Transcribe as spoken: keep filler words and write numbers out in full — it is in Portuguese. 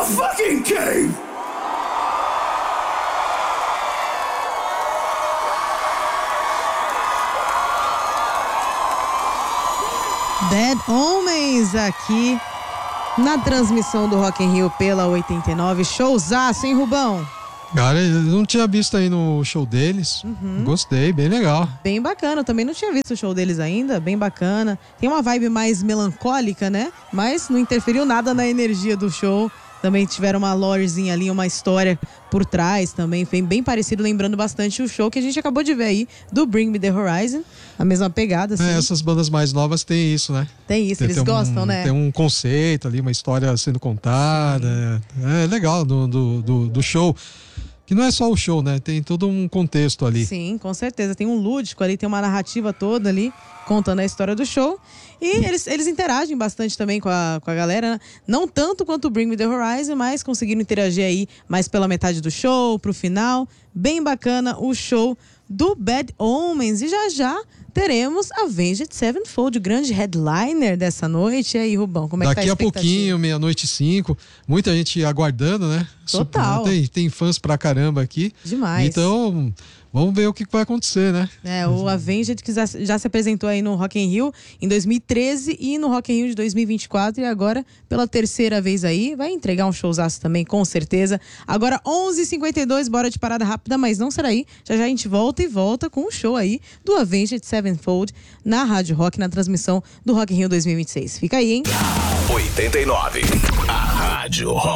fucking king! Bad Omens aqui na transmissão do Rock in Rio pela oitenta e nove. Showzaço, hein, Rubão? Cara, eu não tinha visto aí no show deles. Uhum. Gostei, bem legal. Bem bacana, eu também não tinha visto o show deles ainda, bem bacana. Tem uma vibe mais melancólica, né? Mas não interferiu nada na energia do show. Também tiveram uma lorezinha ali, uma história por trás também, foi bem parecido, lembrando bastante o show que a gente acabou de ver aí do Bring Me The Horizon, a mesma pegada, assim. É, essas bandas mais novas têm isso, né? Tem isso, tem, eles tem gostam, um, né? Tem um conceito ali, uma história sendo contada, é, é legal do, do, do, do show. Que não é só o show, né? Tem todo um contexto ali. Sim, com certeza. Tem um lúdico ali, tem uma narrativa toda ali, contando a história do show. E eles, eles interagem bastante também com a, com a galera, né? Não tanto quanto o Bring Me The Horizon, mas conseguiram interagir aí mais pela metade do show, pro final. Bem bacana o show do Bad Omens. E já já teremos Avenged Sevenfold, o grande headliner dessa noite. E aí, Rubão, como é Daqui que tá a a pouquinho, meia-noite e cinco. Muita gente aguardando, né? Total. Tem, tem fãs pra caramba aqui. Demais. Então, vamos ver o que vai acontecer, né? É, o Avenged que já, já se apresentou aí no Rock in Rio em dois mil e treze e no Rock in Rio de dois mil e vinte e quatro, e agora, pela terceira vez aí, vai entregar um showzaço também, com certeza. Agora, onze e cinquenta e dois, bora de parada rápida, mas não será aí. Já já a gente volta e volta com o show aí do Avenged Sevenfold na Rádio Rock, na transmissão do Rock in Rio dois mil e vinte e seis. Fica aí, hein? oitenta e nove, a Rádio Rock.